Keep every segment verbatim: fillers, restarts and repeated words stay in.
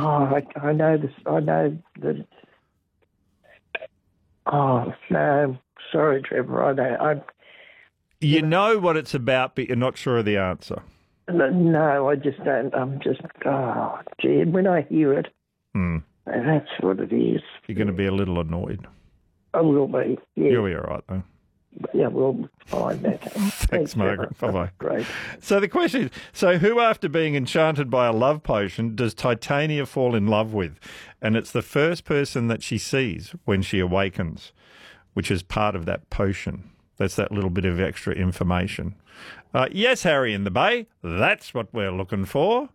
Oh, I, I know this. I know that. Oh no, sorry, Trevor. I don't. I, You know what it's about, but you're not sure of the answer. No, I just don't. I'm just. Oh, gee, and when I hear it, Hmm. that's what it is. You're going to be a little annoyed. I will be. Yeah. You'll be all right, though. Yeah, we'll find that. Thanks, Thanks, Margaret. Trevor. Bye-bye. Great. So the question is, so who, after being enchanted by a love potion, does Titania fall in love with? And it's the first person that she sees when she awakens, which is part of that potion. That's that little bit of extra information. Uh, yes, Harry in the Bay, that's what we're looking for.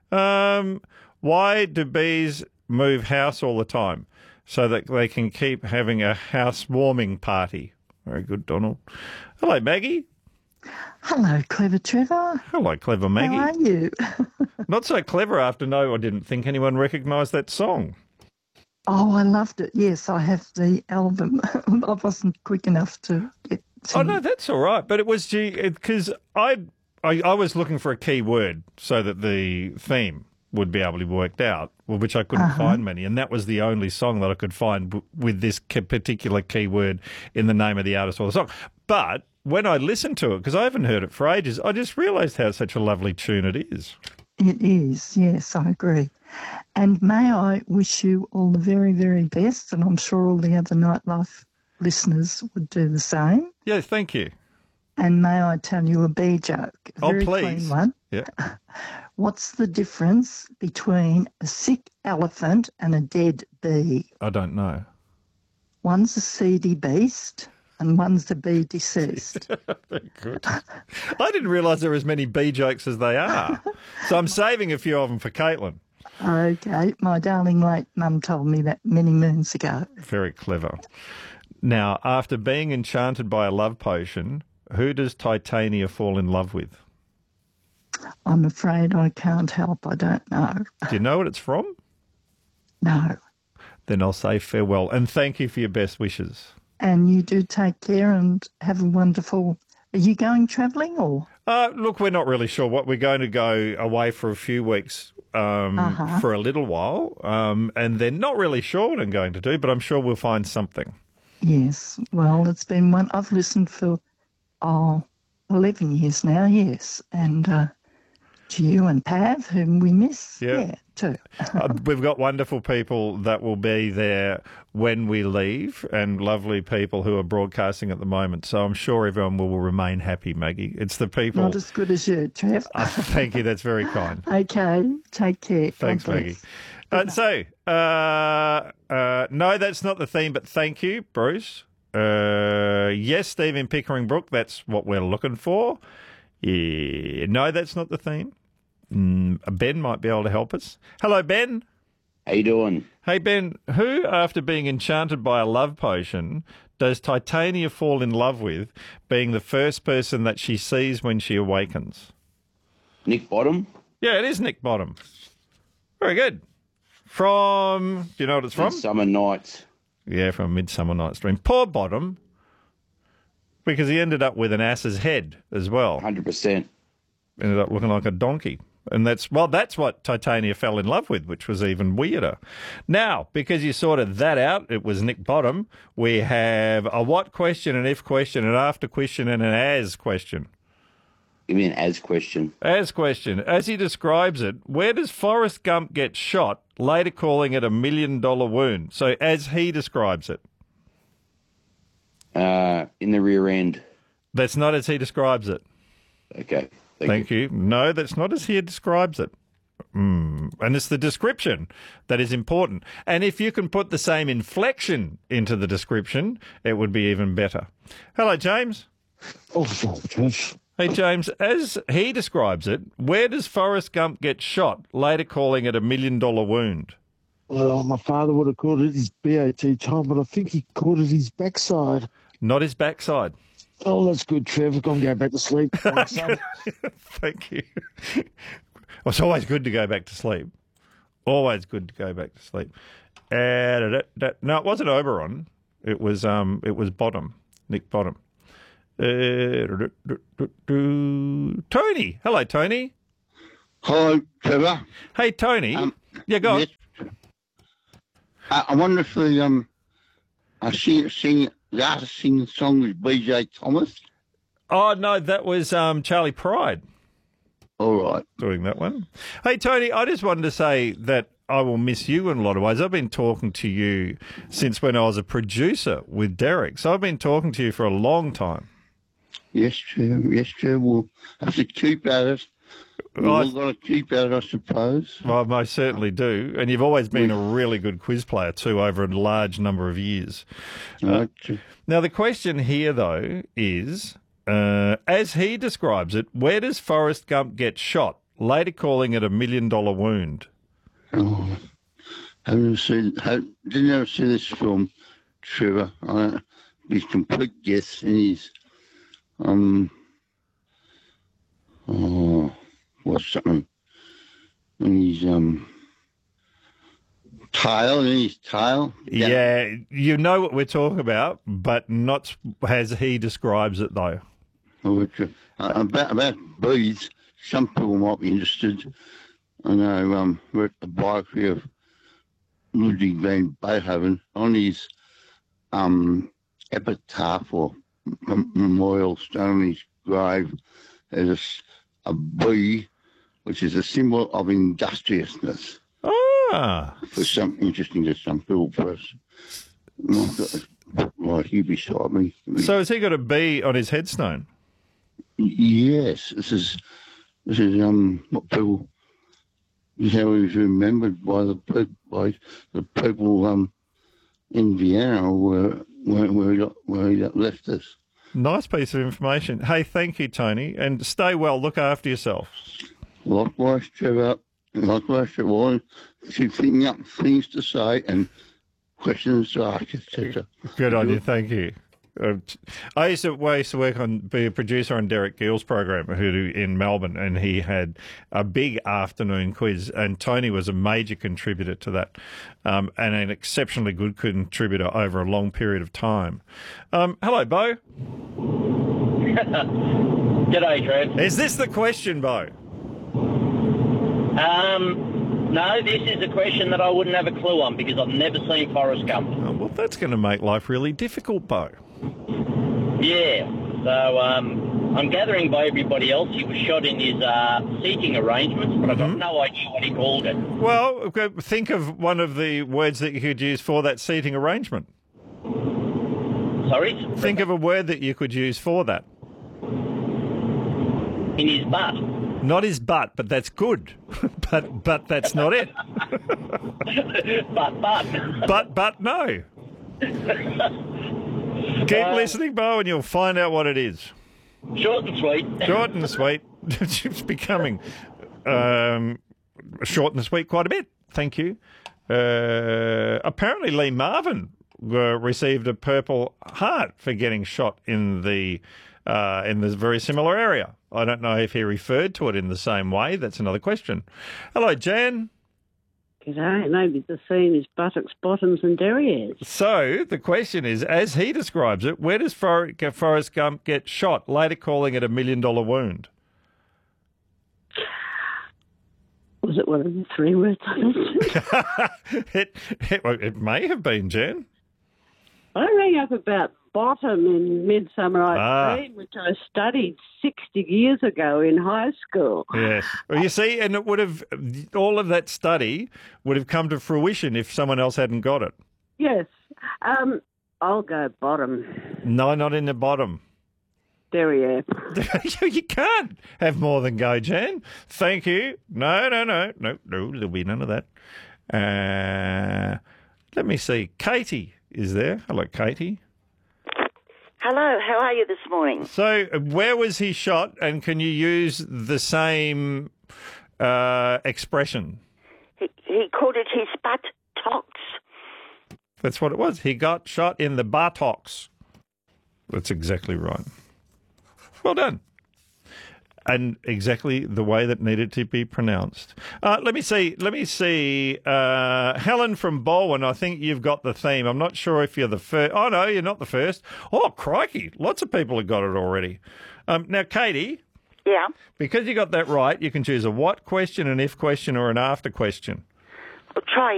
Um, why do bees move house all the time? So that they can keep having a housewarming party. Very good, Donald. Hello, Maggie. Hello, clever Trevor. Hello, clever Maggie. How are you? Not so clever after no, I didn't think anyone recognised that song. Oh, I loved it. Yes, I have the album. I wasn't quick enough to get to Oh, no, that's all right. But it was, because I, I, I was looking for a key word so that the theme would be able to be worked out, well, which I couldn't Uh-huh. find many. And that was the only song that I could find w- with this k- particular keyword in the name of the artist or the song. But when I listened to it, because I haven't heard it for ages, I just realised how such a lovely tune it is. It is, yes, I agree. And may I wish you all the very, very best, and I'm sure all the other Nightlife listeners would do the same. Yes, thank you. And may I tell you a bee joke? A Oh, very please. clean one. Yeah. What's the difference between a sick elephant and a dead bee? I don't know. One's a seedy beast and one's a bee deceased. Very good. I didn't realise there were as many bee jokes as they are. So I'm saving a few of them for Caitlin. Okay, my darling late mum told me that many moons ago. Very clever. Now, after being enchanted by a love potion, who does Titania fall in love with? I'm afraid I can't help. I don't know. Do you know what it's from? No. Then I'll say farewell and thank you for your best wishes. And you do take care and have a wonderful... Are you going travelling or...? Uh, look, we're not really sure what we're going to go away for a few weeks um, Uh-huh. for a little while, um, and then not really sure what I'm going to do, but I'm sure we'll find something. Yes. Well, it's been one... I've listened for, oh, eleven years now, yes. And uh, to you and Pav, whom we miss. Yeah. Yeah, too. uh, we've got wonderful people that will be there when we leave and lovely people who are broadcasting at the moment. So I'm sure everyone will remain happy, Maggie. It's the people. Not as good as you, Trev. Uh, thank you. That's very kind. Okay. Take care. Thanks, God bless. Maggie. Uh, so, uh, uh, no, that's not the theme, but thank you, Bruce. Uh, yes, Steve in Pickering Brook, that's what we're looking for. Yeah. No, that's not the theme. Mm, Ben might be able to help us. Hello, Ben. How you doing? Hey, Ben, who, after being enchanted by a love potion, does Titania fall in love with, being the first person that she sees when she awakens? Nick Bottom? Yeah, it is Nick Bottom. Very good. From, do you know what it's from? Summer Nights. Yeah, from Midsummer Night's Dream. Poor Bottom, because he ended up with an ass's head as well. one hundred percent. Ended up looking like a donkey. And that's, well, that's what Titania fell in love with, which was even weirder. Now, because you sorted that out, it was Nick Bottom, we have a what question, an if question, an after question, and an as question. Give me an as question. As question, as he describes it, where does Forrest Gump get shot, later calling it a million dollar wound? So as he describes it. Uh, in the rear end. That's not as he describes it. Okay. Thank, Thank you. No, that's not as he describes it. Mm. And it's the description that is important. And if you can put the same inflection into the description, it would be even better. Hello, James. Oh, Josh. Hey, James, as he describes it, where does Forrest Gump get shot, later calling it a million-dollar wound? Well, my father would have called it his B A T time, but I think he called it his backside. Not his backside. Oh, that's good, Trevor. Go and go back to sleep. Thanks, son. Thank you. It's always good to go back to sleep. Always good to go back to sleep. Uh, da, da, da. No, it wasn't Oberon. It was um, it was Bottom, Nick Bottom. Uh, da, da, da, da, da. Tony. Hello, Tony. Hello, Trevor. Hey, Tony. Um, yeah, go on. yes, I, I wonder if the um, I sing sing the artist singing the song was B J Thomas. Oh, no, that was um, Charlie Pride All right. doing that one. Hey, Tony, I just wanted to say that I will miss you in a lot of ways. I've been talking to you since when I was a producer with Derek, so I've been talking to you for a long time. Yes, true. Yes, true. We'll have to keep at it. We've Well, I- all got to keep at it, I suppose. Well, I most certainly do. And you've always been a really good quiz player, too, over a large number of years. Right, true. Now, the question here, though, is, uh, as he describes it, where does Forrest Gump get shot, later calling it a million-dollar wound? Oh, haven't seen, have, didn't ever see this film, Trevor. I don't, his complete guess and his, um, oh, what's something, and his, um, tail, and his tail. Yeah, you know what we're talking about, but not as he describes it, though. Oh, it's, uh, about, about bees, some people might be interested. I know, um, read the biography of Ludwig van Beethoven on his um, epitaph or m- memorial stone on his grave. There's a, s- a bee, which is a symbol of industriousness. Ah, For some interesting to some people, for us. I've got a book right here beside me. so has he got a bee on his headstone? Yes, this is this is um what people. Is how he was remembered by the pe- by the people um in Vienna where where where he, got, where he got left us. Nice piece of information. Hey, thank you, Tony, and stay well. Look after yourself. Likewise, Trevor. Likewise, Trevor. Keep thinking up things to say and questions to ask, et cetera. Good on you. Thank you. Uh, I used to, I used to work on, be a producer on Derek Gill's program who in Melbourne, and he had a big afternoon quiz, and Tony was a major contributor to that, um, and an exceptionally good contributor over a long period of time. Um, hello, Bo. G'day, Trev. Is this the question, Bo? Um, no, this is a question that I wouldn't have a clue on because I've never seen Forrest Gump. Oh, well, that's going to make life really difficult, Bo. Yeah, so um, I'm gathering by everybody else he was shot in his uh, seating arrangements, but I've got no idea what he called it. Well, think of one of the words that you could use for that seating arrangement. Sorry? Think of a word that you could use for that. In his butt. Not his butt, but that's good. but but that's not it. But, but. But but no. Keep Uh, listening, Bo, and you'll find out what it is. Short and sweet. Short and sweet. It's becoming um, short and sweet quite a bit. Thank you. Uh, apparently, Lee Marvin uh, received a Purple Heart for getting shot in the uh, in this very similar area. I don't know if he referred to it in the same way. That's another question. Hello, Jan. G'day. Maybe the theme is buttocks, bottoms and derrieres. So the question is, as he describes it, where does For- Forrest Gump get shot, later calling it a million-dollar wound? Was it one of the three words I mentioned? it, it, well, it may have been, Jan. I rang up about bottom in Midsummer Night's Ah. Dream, which I studied sixty years ago in high school. Yes. Well, you see, and it would have, all of that study would have come to fruition if someone else hadn't got it. Yes. Um, I'll go bottom. No, not in the bottom. Derriere. You can't have more than go, Jan. Thank you. No, no, no, no, no, there'll be none of that. Uh, let me see. Katie is there. Hello, Katie. Hello, how are you this morning? So, uh, where was he shot, and can you use the same uh, expression? He, he called it his buttocks. That's what it was. He got shot in the buttocks. That's exactly right. Well done. And exactly the way that needed to be pronounced. Uh, let me see. Let me see. Uh, Helen from Bolwyn, I think you've got the theme. I'm not sure if you're the first. Oh, no, you're not the first. Oh, crikey. Lots of people have got it already. Um, now, Katie. Yeah. Because you got that right, you can choose a what question, an if question, or an after question. Well, try